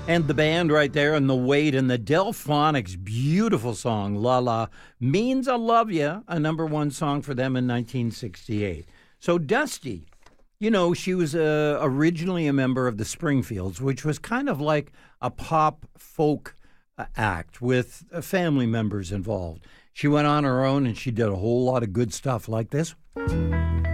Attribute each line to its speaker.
Speaker 1: And the band right there, and the Weight, and the Delphonics' beautiful song, La La, Means I Love Ya, a #1 song for them in 1968. So Dusty, you know, she was originally a member of the Springfields, which was kind of like a pop folk act with family members involved. She went on her own and she did a whole lot of good stuff like this.